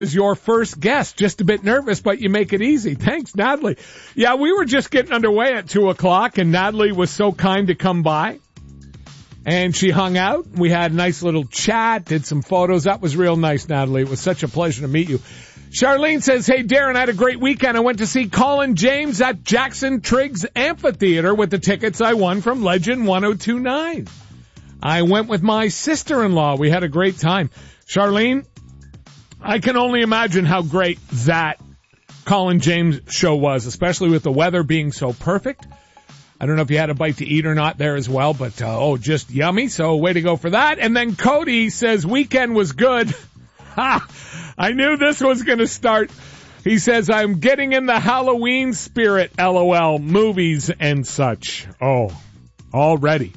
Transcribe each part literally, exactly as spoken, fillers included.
is your first guest. Just a bit nervous, but you make it easy. Thanks, Natalie. Yeah, we were just getting underway at two o'clock, and Natalie was so kind to come by. And she hung out. We had a nice little chat, did some photos. That was real nice, Natalie. It was such a pleasure to meet you. Charlene says, hey, Darren, I had a great weekend. I went to see Colin James at Jackson Triggs Amphitheater with the tickets I won from Legend one oh two nine. I went with my sister-in-law. We had a great time. Charlene, I can only imagine how great that Colin James show was, especially with the weather being so perfect. I don't know if you had a bite to eat or not there as well, but, uh, oh, just yummy. So way to go for that. And then Cody says, weekend was good. Ha! I knew this was going to start. He says, I'm getting in the Halloween spirit, LOL, movies and such. Oh, already.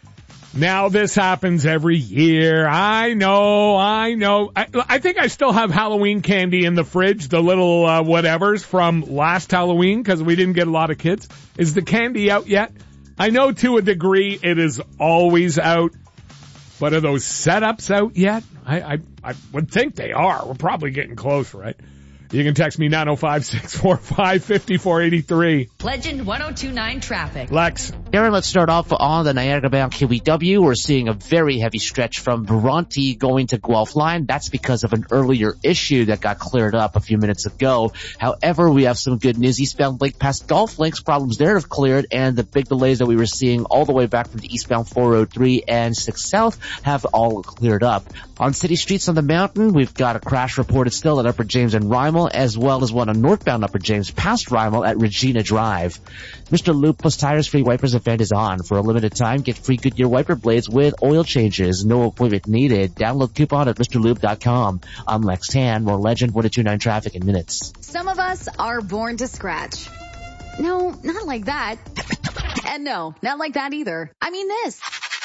Now this happens every year. I know, I know. I, I think I still have Halloween candy in the fridge, the little uh, whatevers from last Halloween, because we didn't get a lot of kids. Is the candy out yet? I know to a degree it is always out, but are those setups out yet? I, I, I would think they are. We're probably getting close, right? You can text me nine oh five, six four five, five four eight three. Legend one oh two nine traffic. Lex. Darren, let's start off on the Niagara-bound Q E W. We're seeing a very heavy stretch from Bronte going to Guelph Line. That's because of an earlier issue that got cleared up a few minutes ago. However, we have some good news. Eastbound Lake past Golf Links, problems there have cleared, and the big delays that we were seeing all the way back from the eastbound four oh three and six South have all cleared up. On city streets on the mountain, we've got a crash reported still at Upper James and Rymel, as well as one on northbound Upper James past Rymel at Regina Drive. Mister Loop plus Tires Free Wipers event is on. For a limited time, get free Goodyear wiper blades with oil changes. No appointment needed. Download coupon at Mr Lube dot com. I'm Lex Tan. More Legend one oh two nine traffic in minutes. Some of us are born to scratch. No, not like that. And no, not like that either. I mean this.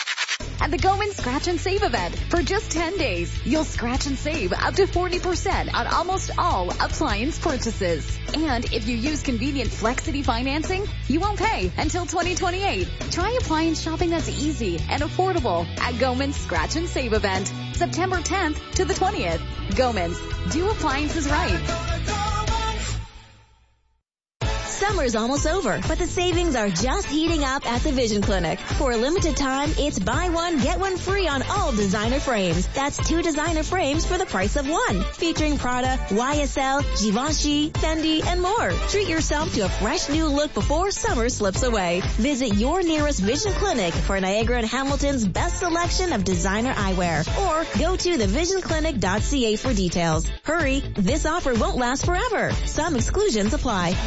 At the Goman Scratch and Save event, for just ten days, you'll scratch and save up to forty percent on almost all appliance purchases. And if you use convenient Flexity financing, you won't pay until twenty twenty-eight. Try appliance shopping that's easy and affordable at Goman's Scratch and Save event, September tenth to the twentieth. Goman's, do appliances right. Summer's almost over, but the savings are just heating up at the Vision Clinic. For a limited time, it's buy one, get one free on all designer frames. That's two designer frames for the price of one. Featuring Prada, Y S L, Givenchy, Fendi, and more. Treat yourself to a fresh new look before summer slips away. Visit your nearest Vision Clinic for Niagara and Hamilton's best selection of designer eyewear. Or go to the vision clinic dot c a for details. Hurry, this offer won't last forever. Some exclusions apply.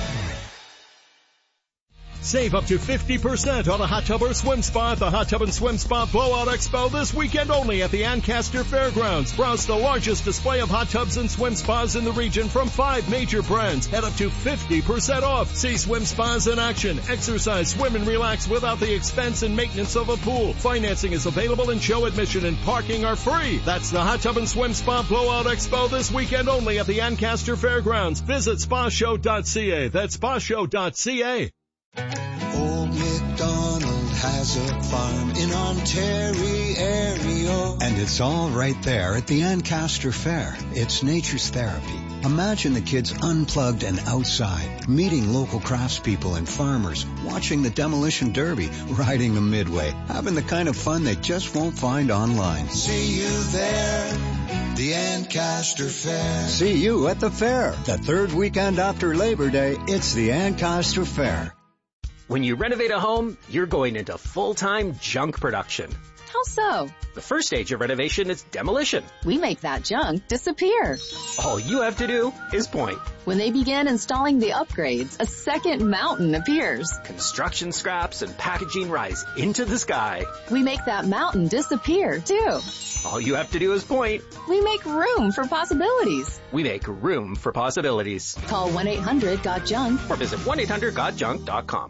Save up to fifty percent on a hot tub or swim spa at the Hot Tub and Swim Spa Blowout Expo this weekend only at the Ancaster Fairgrounds. Browse the largest display of hot tubs and swim spas in the region from five major brands at up to fifty percent off. See swim spas in action. Exercise, swim, and relax without the expense and maintenance of a pool. Financing is available and show admission and parking are free. That's the Hot Tub and Swim Spa Blowout Expo this weekend only at the Ancaster Fairgrounds. Visit spa show dot c a. That's spa show dot c a. Old MacDonald has a farm in Ontario. And it's all right there at the Ancaster Fair. It's nature's therapy. Imagine the kids unplugged and outside, meeting local craftspeople and farmers, watching the demolition derby, riding the midway, having the kind of fun they just won't find online. See you there, the Ancaster Fair. See you at the fair. The third weekend after Labor Day, it's the Ancaster Fair. When you renovate a home, you're going into full-time junk production. How so? The first stage of renovation is demolition. We make that junk disappear. All you have to do is point. When they begin installing the upgrades, a second mountain appears. Construction scraps and packaging rise into the sky. We make that mountain disappear, too. All you have to do is point. We make room for possibilities. We make room for possibilities. Call one eight hundred got junk or visit one eight hundred got junk dot com.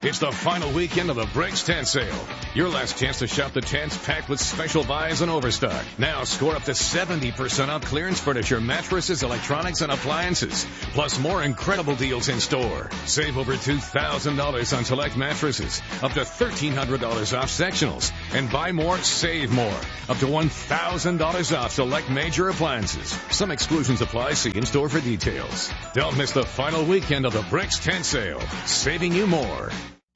It's the final weekend of the Bricks Tent Sale. Your last chance to shop the tents packed with special buys and overstock. Now score up to seventy percent off clearance furniture, mattresses, electronics, and appliances. Plus more incredible deals in store. Save over two thousand dollars on select mattresses. Up to thirteen hundred dollars off sectionals. And buy more, save more. Up to one thousand dollars off select major appliances. Some exclusions apply. See in store for details. Don't miss the final weekend of the Bricks Tent Sale. Saving you more.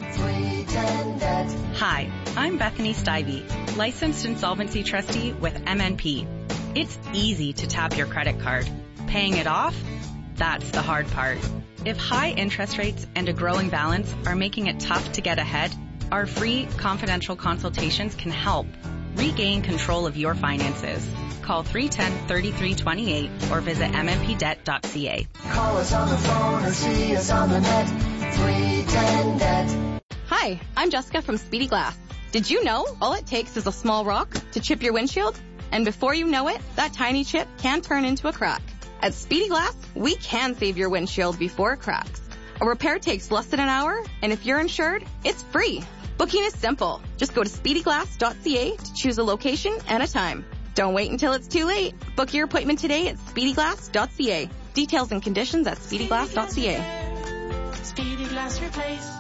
Hi, I'm Bethany Stivey, licensed insolvency trustee with M N P. It's easy to tap your credit card. Paying it off? That's the hard part. If high interest rates and a growing balance are making it tough to get ahead, our free confidential consultations can help. Regain control of your finances. Call three one zero, three three two eight or visit m n p debt dot c a. Call us on the phone or see us on the net. three ten debt. Hi, I'm Jessica from Speedy Glass. Did you know all it takes is a small rock to chip your windshield? And before you know it, that tiny chip can turn into a crack. At Speedy Glass, we can save your windshield before it cracks. A repair takes less than an hour, and if you're insured, it's free. Booking is simple. Just go to speedy glass dot c a to choose a location and a time. Don't wait until it's too late. Book your appointment today at speedy glass dot c a. Details and conditions at speedy glass dot c a. Speedy Glass Replace.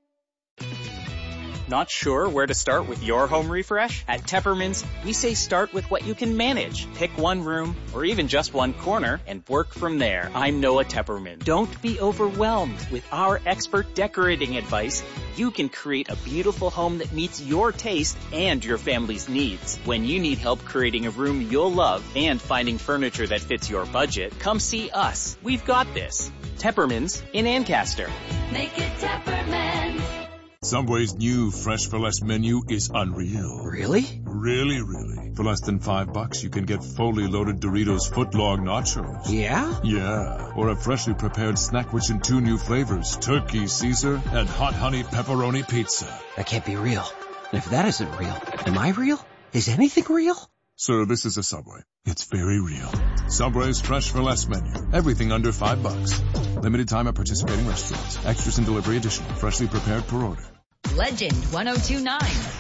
Not sure where to start with your home refresh? At Tepperman's, we say start with what you can manage. Pick one room, or even just one corner, and work from there. I'm Noah Tepperman. Don't be overwhelmed. With our expert decorating advice, you can create a beautiful home that meets your taste and your family's needs. When you need help creating a room you'll love and finding furniture that fits your budget, come see us. We've got this. Tepperman's in Ancaster. Make it Tepperman's. Subway's new Fresh for Less menu is unreal. Really? Really, really. For less than five bucks, you can get fully loaded Doritos footlong nachos. Yeah? Yeah. Or a freshly prepared snackwich in two new flavors, Turkey Caesar and Hot Honey Pepperoni Pizza. That can't be real. And if that isn't real, am I real? Is anything real? Sir, this is a Subway. It's very real. Subway's Fresh for Less menu. Everything under five bucks. Limited time at participating restaurants. Extras and delivery additional. Freshly prepared per order. Legend one oh two nine.